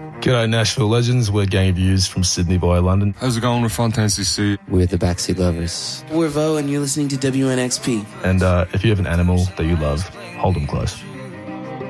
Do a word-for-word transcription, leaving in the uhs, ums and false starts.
G'day Nashville legends, we're Gang of Views from Sydney via London. How's it going with Fontaine-C C? We're the Backseat Lovers. We're Vo and you're listening to W N X P. And uh, if you have an animal that you love, hold them close.